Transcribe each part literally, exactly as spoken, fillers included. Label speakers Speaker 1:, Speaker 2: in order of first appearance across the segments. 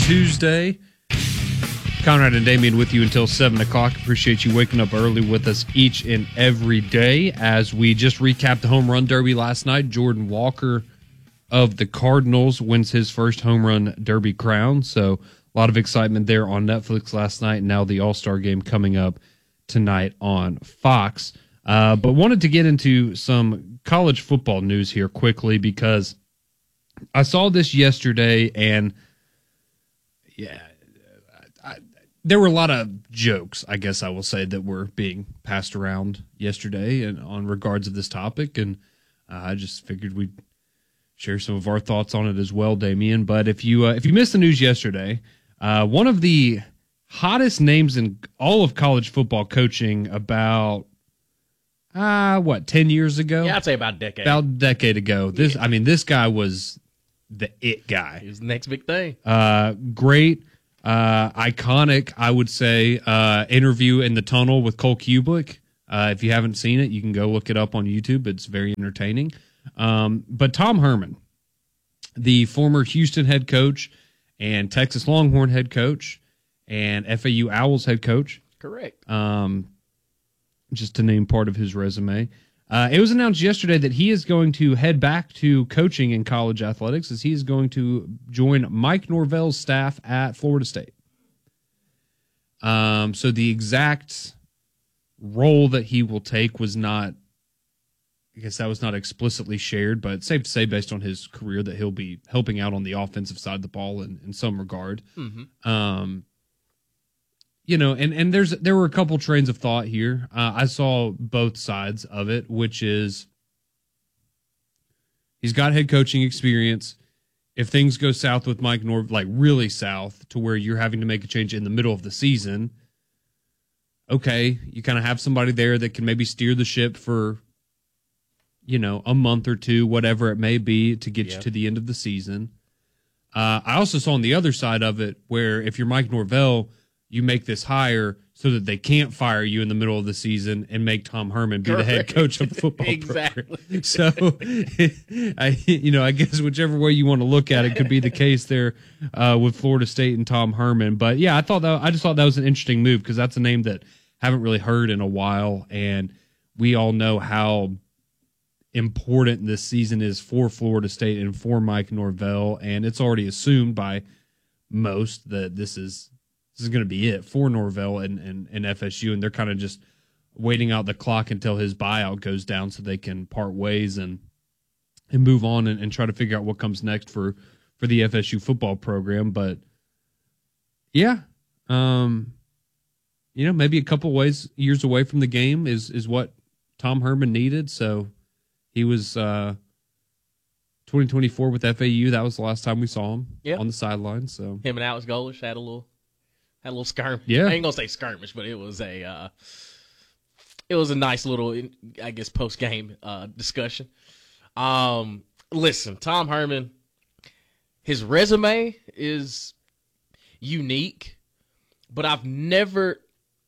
Speaker 1: Tuesday. Conrad and Damien with you until seven o'clock. Appreciate you waking up early with us each and every day. As we just recapped the home run derby last night, Jordan Walker of the Cardinals wins his first home run derby crown. So a lot of excitement there on Netflix last night, and now the All-Star game coming up tonight on Fox. Uh, but wanted to get into some college football news here quickly because I saw this yesterday, and yeah, I, I, there were a lot of jokes, I guess I will say, that were being passed around yesterday and on regards of this topic, and uh, I just figured we'd share some of our thoughts on it as well, Damien. But if you uh, if you missed the news yesterday, uh, one of the hottest names in all of college football coaching about uh what ten years ago?
Speaker 2: Yeah, I'd say about a decade.
Speaker 1: About a decade ago. This, yeah. I mean, this guy was the it guy.
Speaker 2: He was the next big thing.
Speaker 1: Uh, great, uh, iconic, I would say. Uh, interview in the tunnel with Cole Kubelik. Uh, if you haven't seen it, you can go look it up on YouTube. It's very entertaining. Um, but Tom Herman, the former Houston head coach and Texas Longhorn head coach and F A U Owls head coach.
Speaker 2: Correct.
Speaker 1: Um, just to name part of his resume. Uh, it was announced yesterday that he is going to head back to coaching in college athletics as he is going to join Mike Norvell's staff at Florida State. Um, so the exact role that he will take was not, I guess that was not explicitly shared, but it's safe to say based on his career that he'll be helping out on the offensive side of the ball in, in some regard.
Speaker 2: Mm-hmm.
Speaker 1: Um, you know, and, and there's there were a couple trains of thought here. Uh, I saw both sides of it, which is he's got head coaching experience. If things go south with Mike Norv, like really south to where you're having to make a change in the middle of the season, okay, you kind of have somebody there that can maybe steer the ship for, you know, a month or two, whatever it may be, to get
Speaker 2: yep.
Speaker 1: you to the end of the season. Uh, I also saw on the other side of it where if you're Mike Norvell, you make this hire so that they can't fire you in the middle of the season and make Tom Herman be Correct. the head coach of the football
Speaker 2: exactly.
Speaker 1: program. So, I, you know, I guess whichever way you want to look at it could be the case there uh, with Florida State and Tom Herman. But yeah, I thought that I just thought that was an interesting move because that's a name that I haven't really heard in a while, and we all know how important this season is for Florida State and for Mike Norvell, and it's already assumed by most that this is this is going to be it for Norvell and, and, and F S U, and they're kind of just waiting out the clock until his buyout goes down so they can part ways and and move on and, and try to figure out what comes next for, for the F S U football program. But yeah, um, you know, maybe a couple ways years away from the game is is what Tom Herman needed. So he was uh, twenty twenty-four with F A U. That was the last time we saw him yep. on the sideline. So
Speaker 2: him and Alex Golesh had a little had a little skirmish.
Speaker 1: Yeah,
Speaker 2: I ain't gonna say skirmish, but it was a uh, it was a nice little, I guess, post game uh, discussion. Um, listen, Tom Herman, his resume is unique, but I've never.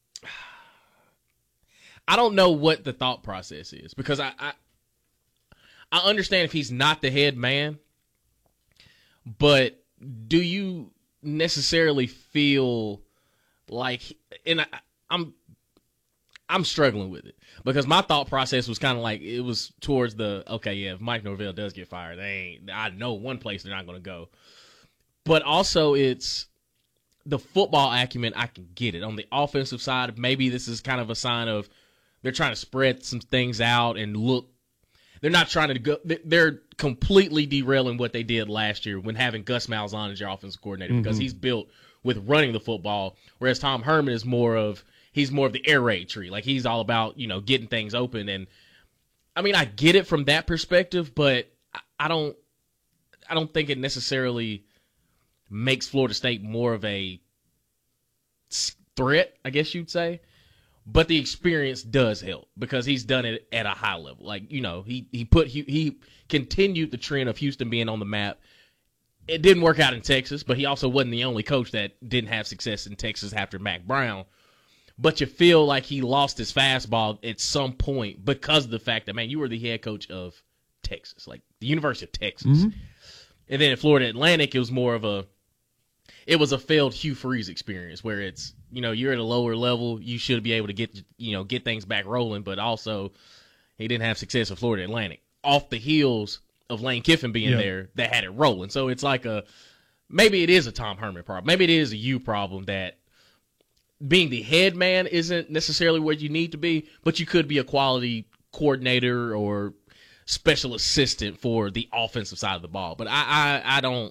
Speaker 2: I don't know what the thought process is because I, I I understand if he's not the head man, but do you necessarily feel like, and I, I'm I'm struggling with it because my thought process was kind of like it was towards the okay, yeah, if Mike Norvell does get fired, they ain't. I know one place they're not going to go, but also it's the football acumen. I can get it on the offensive side. Maybe this is kind of a sign of they're trying to spread some things out and look. They're not trying to go. They're completely derailing what they did last year when having Gus Malzahn as your offensive coordinator mm-hmm. because he's built with running the football, whereas Tom Herman is more of he's more of the air raid tree. Like he's all about, you know, getting things open. And I mean, I get it from that perspective, but I don't, I don't think it necessarily makes Florida State more of a threat, I guess you'd say. But the experience does help because he's done it at a high level. Like, you know, he he put he, he continued the trend of Houston being on the map. It didn't work out in Texas, but he also wasn't the only coach that didn't have success in Texas after Mack Brown. But you feel like he lost his fastball at some point because of the fact that, man, you were the head coach of Texas, like the University of Texas. Mm-hmm. And then at Florida Atlantic, it was more of a it was a failed Hugh Freeze experience where it's, you know, you're at a lower level, you should be able to get, you know, get things back rolling, but also he didn't have success at Florida Atlantic off the heels of Lane Kiffin being
Speaker 1: Yep.
Speaker 2: there that had it rolling. So it's like a, maybe it is a Tom Herman problem. Maybe it is a you problem that being the head man isn't necessarily what you need to be, but you could be a quality coordinator or special assistant for the offensive side of the ball. But I, I, I don't,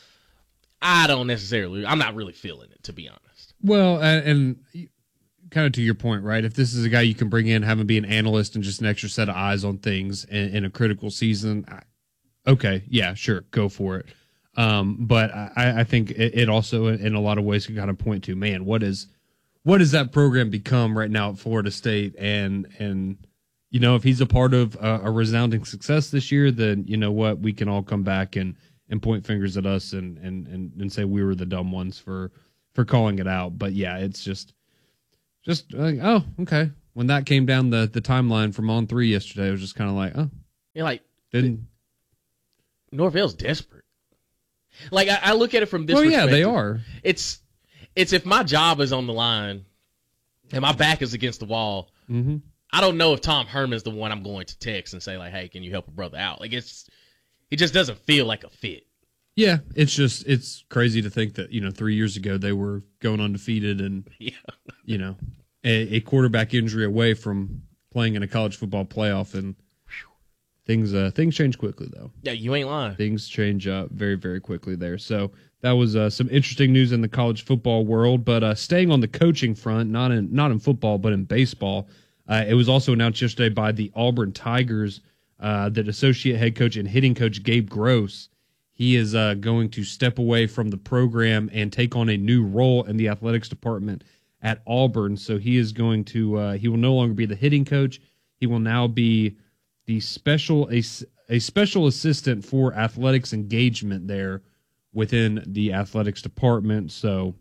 Speaker 2: I don't necessarily, I'm not really feeling it, to be honest.
Speaker 1: Well, and, and kind of to your point, right? If this is a guy you can bring in, have him be an analyst and just an extra set of eyes on things in, in a critical season, I, okay, yeah, sure, go for it. Um, but I, I think it, it also, in a lot of ways, can kind of point to, man, what is what does that program become right now at Florida State? And and you know, if he's a part of a, a resounding success this year, then you know what, we can all come back and, and point fingers at us and, and and and say we were the dumb ones for for calling it out. But yeah, it's just just like, oh, okay. When that came down the the timeline from On Three yesterday, it was just kind of like, oh,
Speaker 2: You're like,
Speaker 1: didn't.
Speaker 2: Norvell's desperate. Like, I, I look at it from this
Speaker 1: Well, yeah,
Speaker 2: perspective.
Speaker 1: they are.
Speaker 2: It's it's if my job is on the line and my back is against the wall,
Speaker 1: Mm-hmm.
Speaker 2: I don't know if Tom Herman's the one I'm going to text and say, like, hey, can you help a brother out? Like, it's it just doesn't feel like a fit.
Speaker 1: Yeah, it's just it's crazy to think that, you know, three years ago they were going undefeated and,
Speaker 2: Yeah.
Speaker 1: you know, a, a quarterback injury away from playing in a college football playoff, and things uh, things change quickly though.
Speaker 2: Yeah, you ain't lying.
Speaker 1: Things change uh, very, very quickly there. So that was uh, some interesting news in the college football world. But uh, staying on the coaching front, not in not in football, but in baseball, uh, it was also announced yesterday by the Auburn Tigers uh, that associate head coach and hitting coach Gabe Gross, he is uh, going to step away from the program and take on a new role in the athletics department at Auburn. So he is going to uh, he will no longer be the hitting coach. He will now be the special a, a special assistant for athletics engagement there within the athletics department. So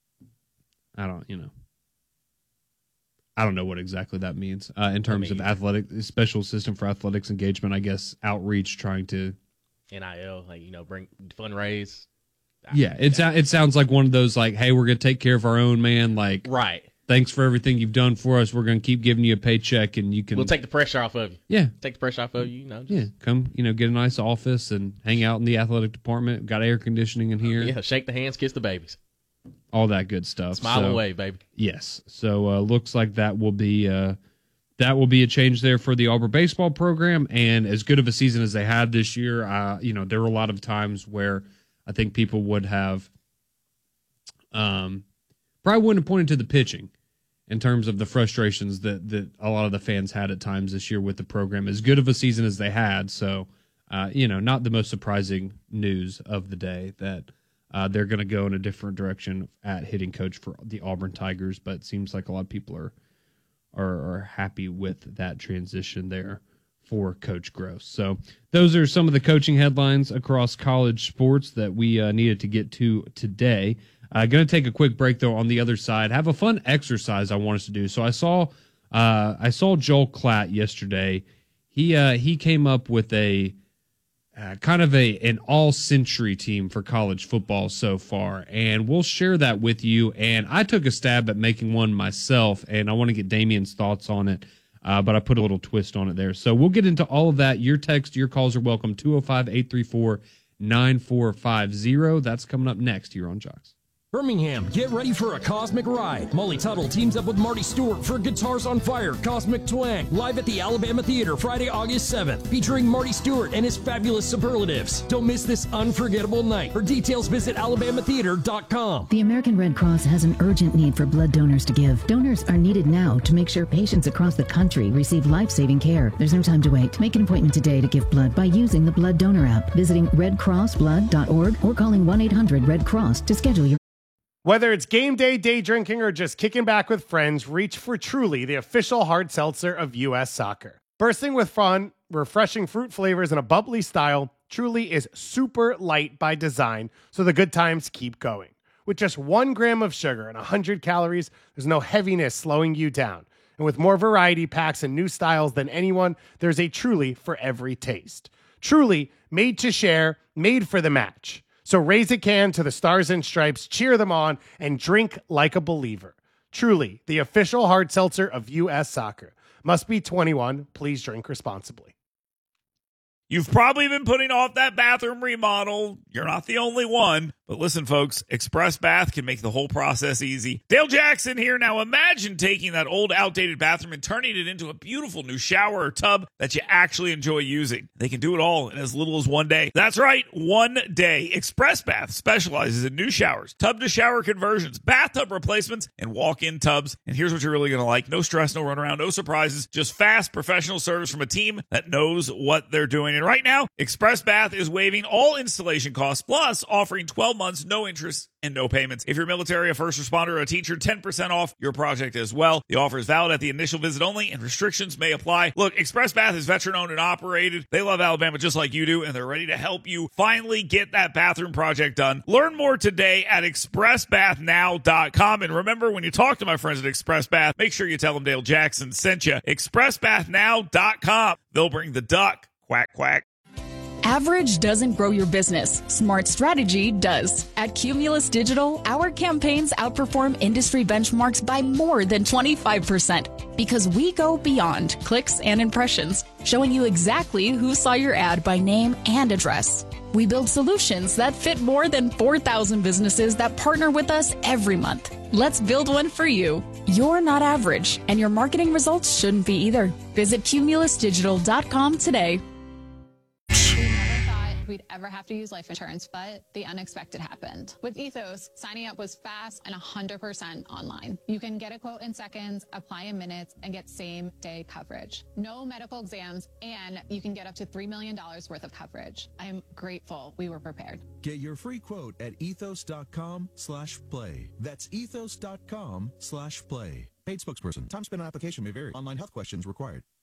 Speaker 1: I don't, you know, I don't know what exactly that means uh, in terms
Speaker 2: I mean,
Speaker 1: of athletic special assistant for athletics engagement. I guess outreach, trying to
Speaker 2: N I L, like, you know, bring fundraise.
Speaker 1: yeah. It's it sounds like one of those like, hey, we're gonna take care of our own, man. Like,
Speaker 2: Right.
Speaker 1: thanks for everything you've done for us. We're gonna keep giving you a paycheck, and you can
Speaker 2: We'll take the pressure off of you.
Speaker 1: yeah.
Speaker 2: Take the pressure off of you, you know. Just,
Speaker 1: Yeah, come, you know, get a nice office and hang out in the athletic department. Got air conditioning in here,
Speaker 2: Yeah, shake the hands, kiss the babies.
Speaker 1: all that good stuff.
Speaker 2: Smile
Speaker 1: So,
Speaker 2: and wave, baby.
Speaker 1: Yes. So uh, looks like that will be uh, that will be a change there for the Auburn baseball program. And as good of a season as they had this year, uh, you know, there were a lot of times where I think people would have um, probably wouldn't have pointed to the pitching in terms of the frustrations that, that a lot of the fans had at times this year with the program. As good of a season as they had. So, uh, you know, not the most surprising news of the day that uh, they're going to go in a different direction at hitting coach for the Auburn Tigers. But it seems like a lot of people are, are, are happy with that transition there for Coach Gross. So those are some of the coaching headlines across college sports that we uh, needed to get to today. Uh, going to take a quick break though. On the other side, have a fun exercise I want us to do. So I saw, uh, I saw Joel Klatt yesterday. He uh, he came up with a uh, kind of a an all century team for college football so far, and we'll share that with you. And I took a stab at making one myself, and I want to get Damien's thoughts on it. Uh, but I put a little twist on it there. So we'll get into all of that. Your text, your calls are welcome. two oh five, eight three four, nine four five zero. That's coming up next here on Jocks.
Speaker 3: Birmingham, get ready for a cosmic ride. Molly Tuttle teams up with Marty Stewart for Guitars on Fire, Cosmic Twang, live at the Alabama Theater Friday, August seventh, featuring Marty Stewart and his fabulous superlatives. Don't miss this unforgettable night. For details, visit alabama theater dot com.
Speaker 4: The American Red Cross has an urgent need for blood donors to give. Donors are needed now to make sure patients across the country receive life-saving care. There's no time to wait. Make an appointment today to give blood by using the Blood Donor app, visiting red cross blood dot org, or calling one eight hundred red cross to schedule your
Speaker 5: Whether it's game day, day drinking, or just kicking back with friends, reach for Truly, the official hard seltzer of U S Soccer. Bursting with fun, refreshing fruit flavors, and a bubbly style, Truly is super light by design, so the good times keep going. With just one gram of sugar and one hundred calories, there's no heaviness slowing you down. And with more variety packs and new styles than anyone, there's a Truly for every taste. Truly, made to share, made for the match. So raise a can to the Stars and Stripes, cheer them on, and drink like a believer. Truly, the official hard seltzer of U S Soccer. Must be twenty-one. Please drink responsibly.
Speaker 6: You've probably been putting off that bathroom remodel. You're not the only one. But listen, folks, Express Bath can make the whole process easy. Dale Jackson here. Now imagine taking that old, outdated bathroom and turning it into a beautiful new shower or tub that you actually enjoy using. They can do it all in as little as one day. That's right, one day. Express Bath specializes in new showers, tub-to-shower conversions, bathtub replacements, and walk-in tubs. And here's what you're really going to like. No stress, no runaround, no surprises. Just fast, professional service from a team that knows what they're doing. And right now, Express Bath is waiving all installation costs, plus offering twelve months, no interest, and no payments. If you're military, a first responder, or a teacher, ten percent off your project as well. The offer is valid at the initial visit only, and restrictions may apply. Look, Express Bath is veteran-owned and operated. They love Alabama just like you do, and they're ready to help you finally get that bathroom project done. Learn more today at express bath now dot com. And remember, when you talk to my friends at Express Bath, make sure you tell them Dale Jackson sent you. express bath now dot com. They'll bring the duck. Quack, quack.
Speaker 7: Average doesn't grow your business. Smart strategy does. At Cumulus Digital, our campaigns outperform industry benchmarks by more than twenty-five percent because we go beyond clicks and impressions, showing you exactly who saw your ad by name and address. We build solutions that fit more than four thousand businesses that partner with us every month. Let's build one for you. You're not average, and your marketing results shouldn't be either. Visit cumulus digital dot com today.
Speaker 8: We'd ever have to use life insurance, but the unexpected happened. With Ethos, signing up was fast and one hundred percent online. You can get a quote in seconds, apply in minutes, and get same-day coverage. No medical exams, and you can get up to three million dollars worth of coverage. I'm grateful we were prepared.
Speaker 9: Get your free quote at ethos dot com slash play. That's ethos dot com slash play. Paid spokesperson. Time spent on application may vary. Online health questions required.